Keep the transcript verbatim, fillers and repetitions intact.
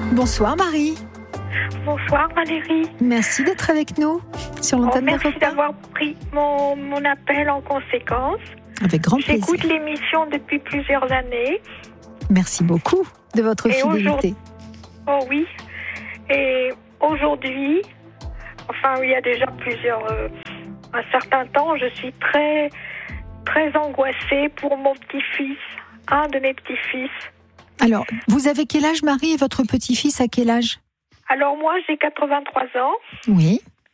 Bonsoir Marie. Bonsoir Valérie. Merci d'être avec nous sur l'antenne oh, de Europe Merci d'avoir pris mon, mon appel en conséquence. Avec grand plaisir. J'écoute l'émission depuis plusieurs années. Merci beaucoup de votre Et fidélité. Oh oui. Et aujourd'hui, enfin il y a déjà plusieurs, euh, un certain temps, je suis très, très angoissée pour mon petit-fils, un de mes petits-fils. Alors, vous avez quel âge Marie et votre petit-fils a quel âge? Alors moi j'ai quatre-vingt-trois ans. Oui.